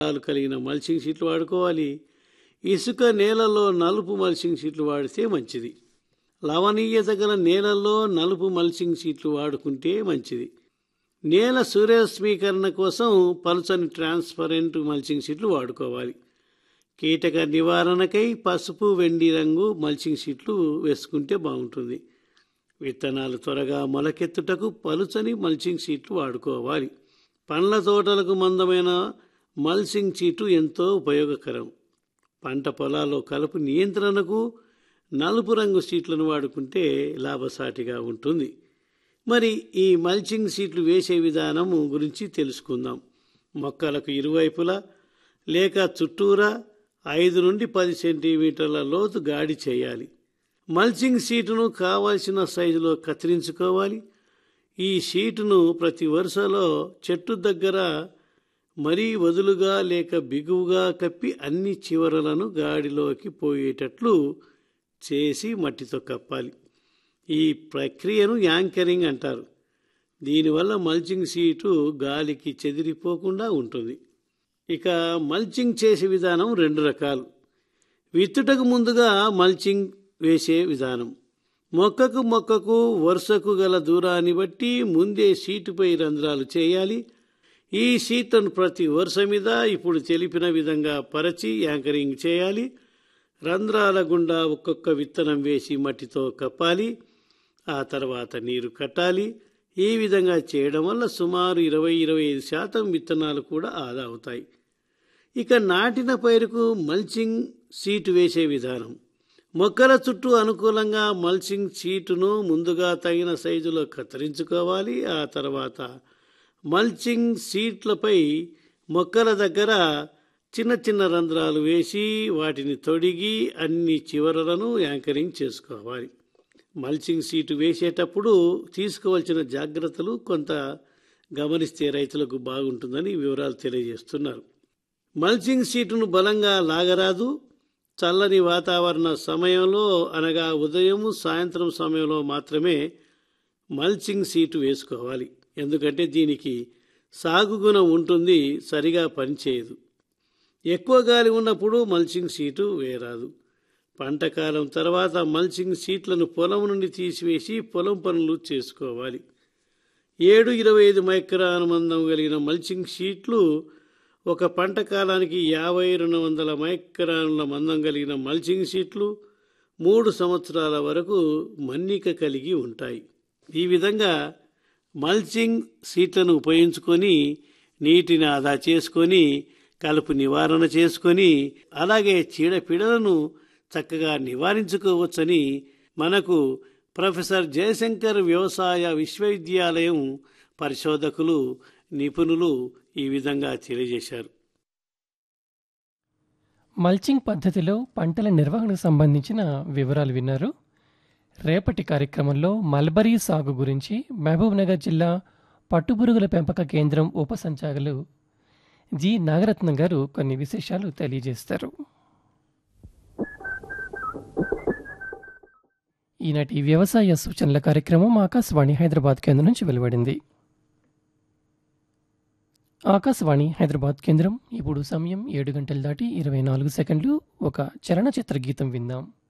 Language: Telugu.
కలిగిన మల్చింగ్ షీట్లు వాడుకోవాలి. ఇసుక నేలలో నలుపు మల్చింగ్ షీట్లు వాడితే మంచిది. లవణీయత గల నేలల్లో నలుపు మల్చింగ్ షీట్లు వాడుకుంటే మంచిది. నేల సూర్యరశ్మీకరణ కోసం పలుచని ట్రాన్స్పరెంట్ మల్చింగ్ షీట్లు వాడుకోవాలి. కీటక నివారణకై పసుపు వెండి రంగు మల్చింగ్ షీట్లు వేసుకుంటే బాగుంటుంది. విత్తనాలు త్వరగా మొలకెత్తుటకు పలుచని మల్చింగ్ షీట్లు వాడుకోవాలి. పండ్ల తోటలకు మందమైన మల్చింగ్ షీటు ఎంతో ఉపయోగకరం. పంట పొలాల్లో కలుపు నియంత్రణకు నలుపు రంగు షీట్లను వాడుకుంటే లాభసాటిగా ఉంటుంది. మరి ఈ మల్చింగ్ షీట్లు వేసే విధానం గురించి తెలుసుకుందాం. మొక్కలకు ఇరువైపులా లేక చుట్టూరా 5 నుండి 10 సెంటీమీటర్ల లోతు గాడి చేయాలి. మల్చింగ్ షీటును కావలసిన సైజులో కత్తిరించుకోవాలి. ఈ షీటును ప్రతి వరుసలో చెట్టు దగ్గర మరీ వదులుగా లేక బిగువుగా కప్పి అన్ని చివరలను గాడిలోకి పోయేటట్లు చేసి మట్టితో కప్పాలి. ఈ ప్రక్రియను యాంకరింగ్ అంటారు. దీనివల్ల మల్చింగ్ షీటు గాలికి చెదిరిపోకుండా ఉంటుంది. ఇక మల్చింగ్ చేసే విధానం 2 రకాలు. విత్తుటకు ముందుగా మల్చింగ్ వేసే విధానం. మొక్కకు వరుసకు గల దూరాన్ని బట్టి ముందే షీటుపై రంధ్రాలు చేయాలి. ఈ షీట్లను ప్రతి వరుస మీద ఇప్పుడు తెలిపిన విధంగా పరచి యాంకరింగ్ చేయాలి. రంధ్రాల గుండా ఒక్కొక్క విత్తనం వేసి మట్టితో కప్పాలి. ఆ తర్వాత నీరు కట్టాలి. ఈ విధంగా చేయడం వల్ల సుమారు 20-25% విత్తనాలు కూడా ఆదా అవుతాయి. ఇక నాటిన పైరుకు మల్చింగ్ షీటు వేసే విధానం. మొక్కల చుట్టూ అనుకూలంగా మల్చింగ్ షీటును ముందుగా తగిన సైజులో కత్తిరించుకోవాలి. ఆ తర్వాత మల్చింగ్ షీట్లపై మొక్కల దగ్గర చిన్న చిన్న రంధ్రాలు వేసి వాటిని తొడిగి అన్ని చివరలను యాంకరింగ్ చేసుకోవాలి. మల్చింగ్ షీటు వేసేటప్పుడు తీసుకోవాల్సిన జాగ్రత్తలు కొంత గమనిస్తే రైతులకు బాగుంటుందని వివరాలు తెలియజేస్తున్నారు. మల్చింగ్ షీటును బలంగా లాగరాదు. చల్లని వాతావరణ సమయంలో అనగా ఉదయం సాయంత్రం సమయంలో మాత్రమే మల్చింగ్ షీటు వేసుకోవాలి. ఎందుకంటే దీనికి సాగు గుణం ఉంటుంది, సరిగా పనిచేయదు. ఎక్కువ గాలి ఉన్నప్పుడు మల్చింగ్ షీటు వేయరాదు. పంట కాలం తర్వాత మల్చింగ్ షీట్లను పొలం నుండి తీసివేసి పొలం పనులు చేసుకోవాలి. 7-25 మైక్రాన్ మందం కలిగిన మల్చింగ్ షీట్లు ఒక పంట కాలానికి 50-200 మైక్రాన్ల మందం కలిగిన మల్చింగ్ షీట్లు 3 సంవత్సరాల వరకు మన్నిక కలిగి ఉంటాయి. ఈ విధంగా మల్చింగ్ షీట్లను ఉపయోగించుకొని నీటిని ఆదా చేసుకొని కలుపు నివారణ చేసుకొని అలాగే చీడపీడలను చక్కగా నివారించుకోవచ్చని మనకు ప్రొఫెసర్ జయశంకర్ వ్యవసాయ విశ్వవిద్యాలయం పరిశోధకులు నిపుణులు ఈ విధంగా తెలియజేశారు. మల్చింగ్ పద్ధతిలో పంటల నిర్వహణకు సంబంధించిన వివరాలు విన్నారు. రేపటి కార్యక్రమంలో మల్బరీ సాగు గురించి మహబూబ్నగర్ జిల్లా పట్టుపురుగుల పెంపక కేంద్రం ఉప సంచాలకులు జి నాగరత్నం గారు కొన్ని విశేషాలు తెలియజేస్తారు. ఈనాటి వ్యవసాయ సూచనల కార్యక్రమం ఆకాశవాణి హైదరాబాద్ కేంద్రం నుంచి వెలువడింది. ఆకాశవాణి హైదరాబాద్ కేంద్రం ఇప్పుడు సమయం 7 గంటలు దాటి 24 సెకండ్లు. ఒక చలనచిత్ర గీతం విందాం.